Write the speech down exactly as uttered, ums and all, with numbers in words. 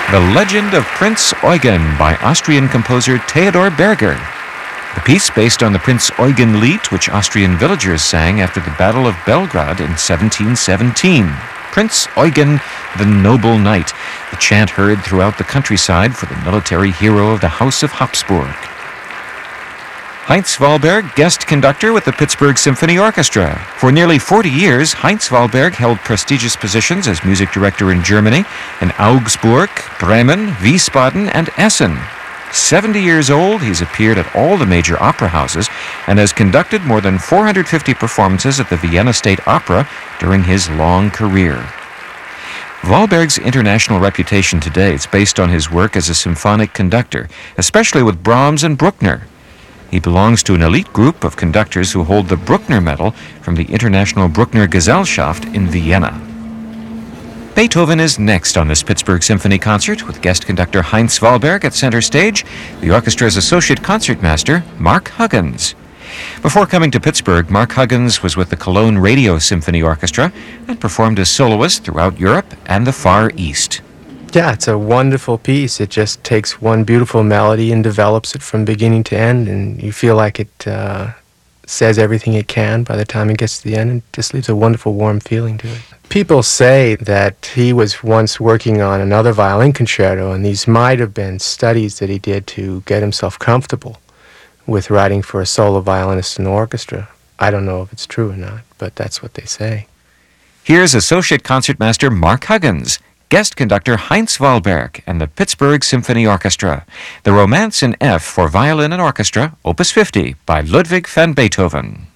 The Legend of Prince Eugen by Austrian composer Theodor Berger. The piece, based on the Prince Eugen Lied, which Austrian villagers sang after the Battle of Belgrade in seventeen seventeen. Prince Eugen, the Noble Knight, the chant heard throughout the countryside for the military hero of the House of Habsburg. Heinz Wahlberg, guest conductor with the Pittsburgh Symphony Orchestra. For nearly forty years, Heinz Wahlberg held prestigious positions as music director in Germany, in Augsburg, Bremen, Wiesbaden, and Essen. seventy years old, he's appeared at all the major opera houses and has conducted more than four hundred fifty performances at the Vienna State Opera during his long career. Wahlberg's international reputation today is based on his work as a symphonic conductor, especially with Brahms and Bruckner. He belongs to an elite group of conductors who hold the Bruckner Medal from the International Bruckner Gesellschaft in Vienna. Beethoven is next on this Pittsburgh Symphony concert with guest conductor Heinz Wahlberg at center stage, the orchestra's associate concertmaster, Mark Huggins. Before coming to Pittsburgh, Mark Huggins was with the Cologne Radio Symphony Orchestra and performed as soloist throughout Europe and the Far East. Yeah, it's a wonderful piece. It just takes one beautiful melody and develops it from beginning to end, and you feel like it uh, says everything it can by the time it gets to the end, and just leaves a wonderful, warm feeling to it. People say that he was once working on another violin concerto, and these might have been studies that he did to get himself comfortable with writing for a solo violinist in the orchestra. I don't know if it's true or not, but that's what they say. Here's Associate Concertmaster Mark Huggins, guest conductor Heinz Wahlberg, and the Pittsburgh Symphony Orchestra. The Romance in F for Violin and Orchestra, Opus fifty, by Ludwig van Beethoven.